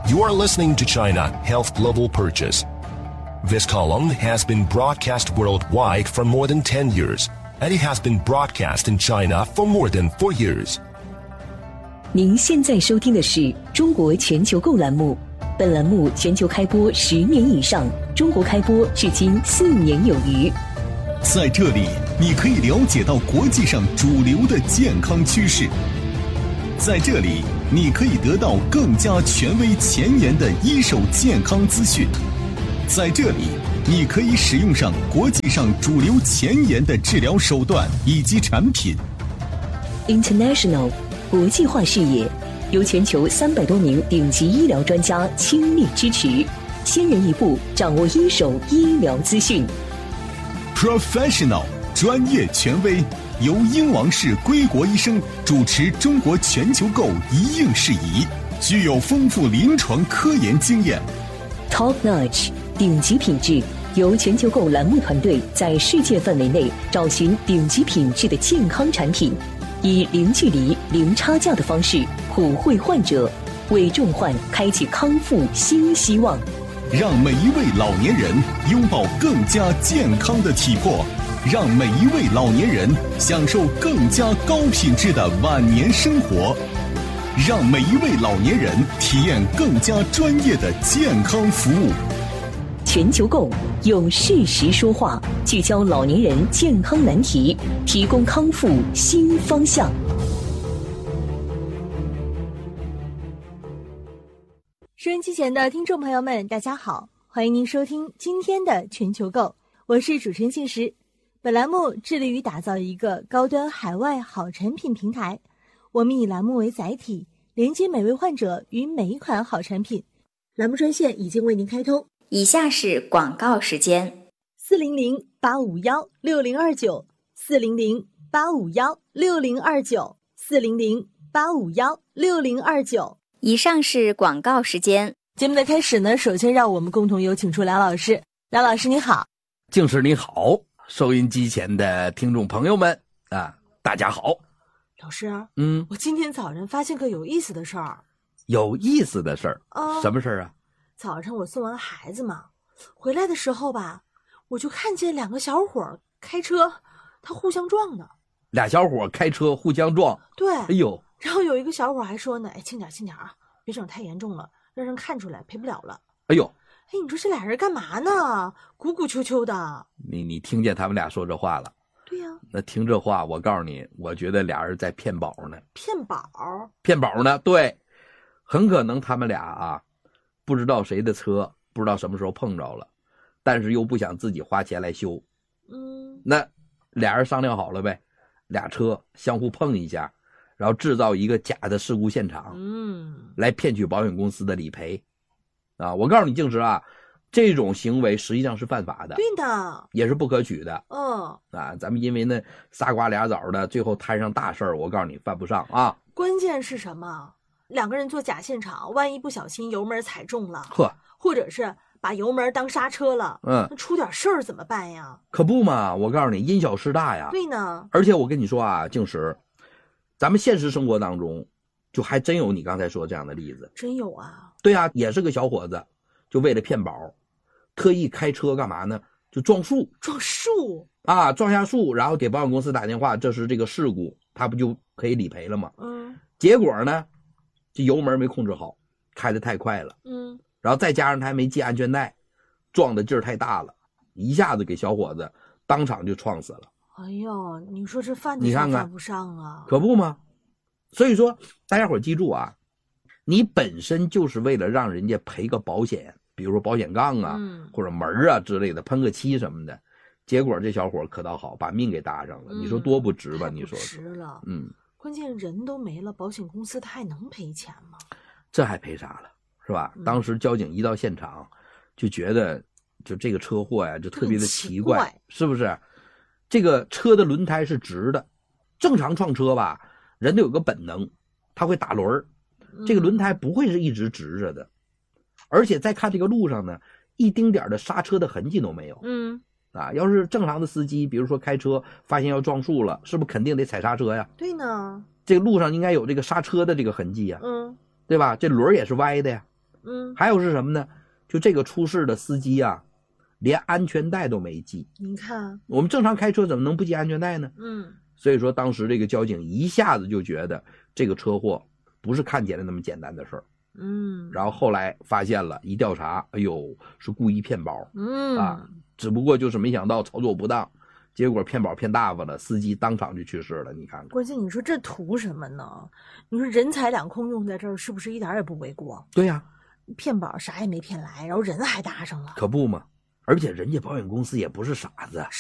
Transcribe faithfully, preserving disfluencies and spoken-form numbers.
You are listening to China Health Global Purchase. This column has been broadcast worldwide for more than ten years, and it has been broadcast in China for more than four years. 您现在收听的是中国全球购栏目，本栏目全球开播十年以上，中国开播至今四年有余。 在这里，你可以了解到国际上主流的健康趋势。在这里，你可以得到更加权威前沿的一手健康资讯。在这里，你可以使用上国际上主流前沿的治疗手段以及产品。 International 国际化视野，由全球三百多名顶级医疗专家倾力支持，先人一步掌握一手医疗资讯。 Professional 专业权威，由英王氏归国医生主持中国全球购一应事宜，具有丰富临床科研经验。 Top Notch 顶级品质，由全球购栏目团队在世界范围内找寻顶级品质的健康产品，以零距离、零差价的方式普惠患者，为重患开启康复新希望。 让每一位老年人拥抱更加健康的体魄，让每一位老年人享受更加高品质的晚年生活，让每一位老年人体验更加专业的健康服务。 全球购用事实说话，聚焦老年人健康难题，提供康复新方向。 收音机前的听众朋友们，大家好，欢迎您收听今天的全球购，我是主持人庆石。本栏目致力于打造一个高端海外好产品平台，我们以栏目为载体，连接每位患者与每一款好产品。栏目专线已经为您开通， 以下是广告时间： 四零零八五幺六零二九，四零零八五幺六零二九，四零零八五幺六零二九。 以上是广告时间。 节目的开始呢，首先让我们共同有请出梁老师。梁老师你好。 静师你好，收音机前的听众朋友们啊，大家好。 老师， 嗯， 我今天早晨发现个有意思的事儿。 有意思的事儿？ 啊， 什么事儿啊？ 早上我送完孩子嘛，回来的时候吧，我就看见两个小伙开车，他互相撞的。 俩小伙开车互相撞？ 对。 哎呦， 然后有一个小伙还说呢，哎，轻点轻点啊，别整太严重了，让人看出来赔不了了。 哎呦， 哎，你说这俩人干嘛呢？鼓鼓秋秋的。 你你听见他们俩说这话了？ 对呀、啊。 那听这话，我告诉你，我觉得俩人在骗保呢。 骗保？ 骗保呢？对，很可能他们俩啊，不知道谁的车，不知道什么时候碰着了，但是又不想自己花钱来修。 嗯。 那俩人商量好了呗，俩车相互碰一下，然后制造一个假的事故现场， 嗯， 来骗取保险公司的理赔。啊，我告诉你静时啊，这种行为实际上是犯法的， 对的， 也是不可取的。 嗯， 啊，咱们因为那仨瓜俩枣的，最后摊上大事儿，我告诉你犯不上啊。 关键是什么？两个人做假现场，万一不小心油门踩重了， 呵， 或者是把油门当刹车了， 嗯， 那出点事儿怎么办呀？ 可不嘛，我告诉你，因小失大呀。 对呢。 而且我跟你说啊，静时，咱们现实生活当中，就还真有你刚才说这样的例子。 真有啊？ 对啊，也是个小伙子，就为了骗保，特意开车干嘛呢？就撞树。 撞树啊，撞下树，然后给保险公司打电话，这是这个事故，他不就可以理赔了吗？ 嗯。 结果呢，这油门没控制好，开得太快了。 嗯。 然后再加上他还没系安全带，撞的劲儿太大了，一下子给小伙子当场就撞死了。 哎呦，你说这犯得上犯不上啊？ 可不吗？所以说大家伙记住啊，你本身就是为了让人家赔个保险，比如说保险杠啊、嗯、或者门啊之类的，喷个漆什么的，结果这小伙可倒好，把命给搭上了、嗯、你说多不值吧？你说值了。 嗯， 关键人都没了，保险公司他还能赔钱吗？ 这还赔啥了，是吧、嗯、当时交警一到现场就觉得就这个车祸呀就特别的奇怪， 奇怪是不是？这个车的轮胎是直的，正常撞车吧，人都有个本能，他会打轮儿，这个轮胎不会是一直直着的、嗯、而且再看这个路上呢，一丁点的刹车的痕迹都没有。 嗯啊，要是正常的司机，比如说开车发现要撞树了，是不是肯定得踩刹车呀？ 对呢， 这个路上应该有这个刹车的这个痕迹呀， 嗯， 对吧？这轮也是歪的呀， 嗯， 还有是什么呢？就这个出事的司机啊，连安全带都没系。 您看， 我们正常开车怎么能不系安全带呢？ 嗯， 所以说当时这个交警一下子就觉得这个车祸不是看起来那么简单的事儿。 嗯， 然后后来发现了，一调查，哎呦，是故意骗保。 嗯啊，只不过就是没想到操作不当，结果骗保骗大发了，司机当场就去世了。你看看， 关键你说这图什么呢？你说人财两空用在这儿，是不是一点也不为过？ 对呀、 啊，骗保啥也没骗来，然后人还搭上了， 可不嘛。而且人家保险公司也不是傻子。